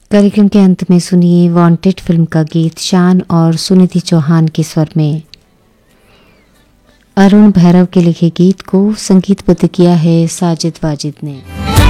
कार्यक्रम के अंत में सुनिए वांटेड फिल्म का गीत शान और सुनिधि चौहान के स्वर में। अरुण भैरव के लिखे गीत को संगीतबद्ध किया है साजिद वाजिद ने।